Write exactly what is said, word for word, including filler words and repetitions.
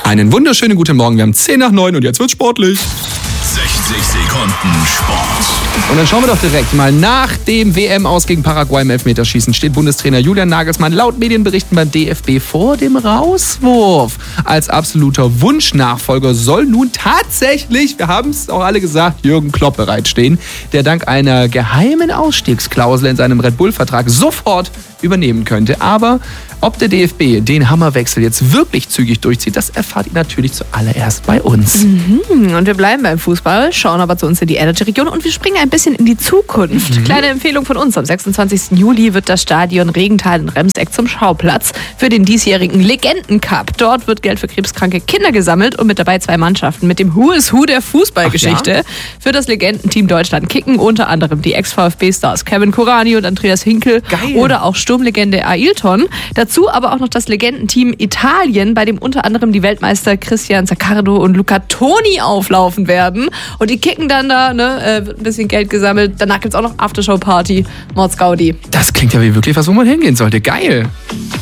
Einen wunderschönen guten Morgen. Wir haben zehn nach neun und jetzt wird's sportlich. sechzig Sekunden Sport. Und dann schauen wir doch direkt mal. Nach dem W M-Aus gegen Paraguay im Elfmeterschießen steht Bundestrainer Julian Nagelsmann laut Medienberichten beim D F B vor dem Rauswurf. Als absoluter Wunschnachfolger soll nun tatsächlich, wir haben es auch alle gesagt, Jürgen Klopp bereitstehen, der dank einer geheimen Ausstiegsklausel in seinem Red Bull-Vertrag sofort übernehmen könnte. Aber ob der D F B den Hammerwechsel jetzt wirklich zügig durchzieht, das erfahrt ihr natürlich zuallererst bei uns. Mhm. Und wir bleiben beim Fußball, schauen aber zu uns in die Energy-Region und wir springen ein bisschen in die Zukunft. Mhm. Kleine Empfehlung von uns. Am sechsundzwanzigsten Juli wird das Stadion Regenthal in Remseck zum Schauplatz für den diesjährigen Legenden-Cup. Dort wird Geld für krebskranke Kinder gesammelt und mit dabei zwei Mannschaften mit dem Who is Who der Fußballgeschichte. Ja? Für das Legendenteam Deutschland kicken unter anderem die Ex-VfB-Stars Kevin Kurani und Andreas Hinkel. Geil. Oder auch Sturmlegende Ailton. Dazu aber auch noch das Legendenteam Italien, bei dem unter anderem die Weltmeister Christian Zaccardo und Luca Toni auflaufen werden. Und die kicken dann da, ne, äh, wird ein bisschen Geld gesammelt. Danach gibt's auch noch Aftershow-Party, Mordsgaudi. Das klingt ja wie wirklich was, wo man hingehen sollte. Geil.